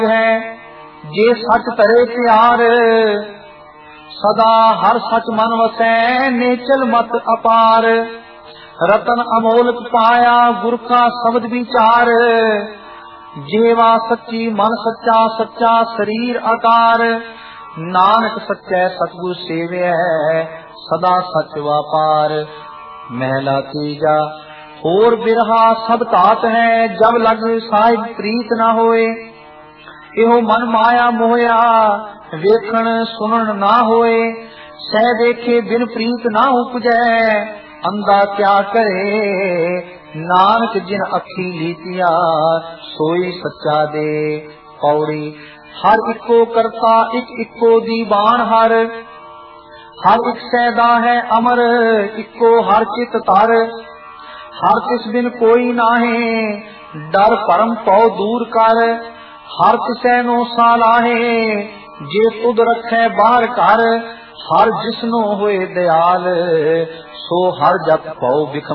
है जे सच करे प्यार, सदा हर सच मन वसै नेचल मत अपार। रतन अमोलक पाया गुर का शब्द विचार, जेवा सच्ची मन सच्चा सच्चा शरीर आकार। नानक सच्चै सतगुर सेवे सदा सच वापार। महला तीजा होर बिरहा सब तात है, जब लग साहिब प्रीत न होए। एहो मन माया मोया वेखण सुनन ना होए, सह देखे बिन प्रीत ना उपजै अंधा क्या करे। नानक जिन अखी लीतिया सोई सच्चा दे। पौड़ी हर इको करता एक इको दीवान हर एक सैदा है अमर इको हर चित तर। हर तिस बिन कोई नाहे डर परम पौ दूर कर। हर तिसै नो सालाहे जे तुद रखै बाहर कर। हर जिसनो होए दयाल सो हर जप पौ बिख